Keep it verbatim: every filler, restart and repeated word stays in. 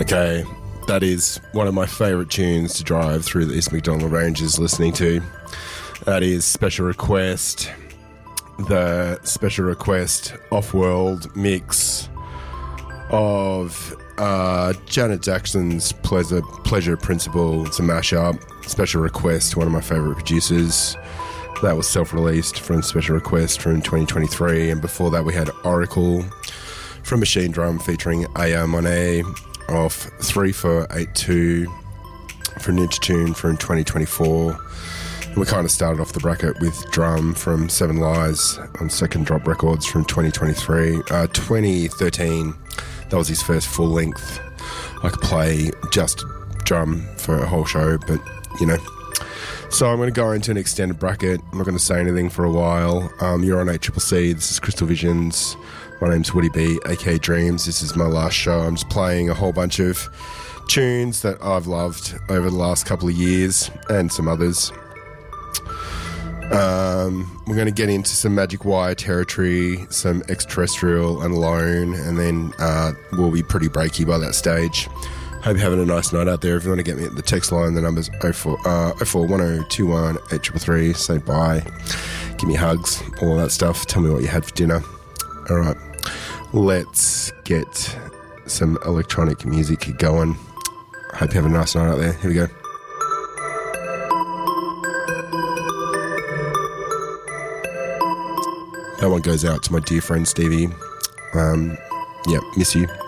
Okay, that is one of my favourite tunes to drive through the East McDonald Ranges listening to. That is Special Request, the Special Request off-world mix of uh, Janet Jackson's Pleasure, Pleasure Principle. It's a mashup. Special Request, one of my favourite producers. That was self-released from Special Request from twenty twenty-three, and before that we had Oracle from Machine Drum featuring Aya Monet off three four eight two from Ninja Tune from twenty twenty-four. And we kind of started off the bracket with Drum from Seven Lies on Second Drop Records from twenty twenty-three. Uh, twenty thirteen, that was his first full length. I could play just drum for a whole show, but you know. So I'm going to go into an extended bracket. I'm not going to say anything for a while. Um, you're on A C C C. This is Crystal Visions. My name's Woody B, aka Dreams. This is my last show. I'm just playing a whole bunch of tunes that I've loved over the last couple of years and some others. Um, we're going to get into some Magic Wire territory, some Extraterrestrial and Alone, and then uh, we'll be pretty breaky by that stage. Hope you're having a nice night out there. If you want to get me at the text line, the number's oh four one oh two one eight three three. Say bye. Give me hugs, all that stuff. Tell me what you had for dinner. All right. Let's get some electronic music going. Hope you have a nice night out there. Here we go. That one goes out to my dear friend Stevie. Um, yeah, miss you.